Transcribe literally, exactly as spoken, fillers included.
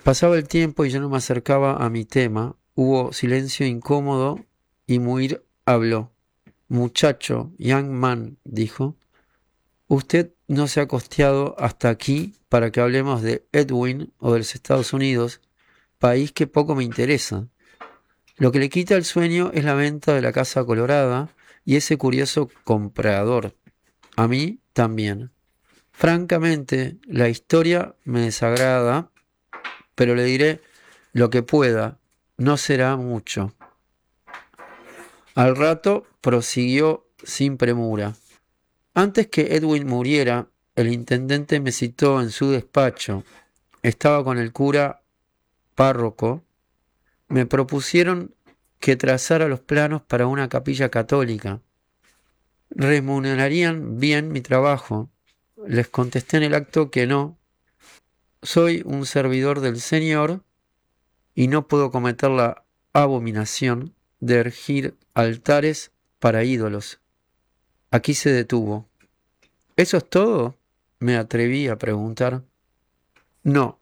Pasaba el tiempo y yo no me acercaba a mi tema. Hubo silencio incómodo y Muir habló. Muchacho, young man, dijo, usted no se ha costeado hasta aquí para que hablemos de Edwin o de los Estados Unidos, país que poco me interesa. Lo que le quita el sueño es la venta de la Casa Colorada y ese curioso comprador. A mí también. Francamente, la historia me desagrada, pero le diré lo que pueda. No será mucho. Al rato prosiguió sin premura. Antes que Edwin muriera, el intendente me citó en su despacho. Estaba con el cura párroco. Me propusieron que trazara los planos para una capilla católica. Remunerarían bien mi trabajo. Les contesté en el acto que no. Soy un servidor del Señor y no puedo cometer la abominación de erigir altares para ídolos. Aquí se detuvo. ¿Eso es todo?, me atreví a preguntar. No,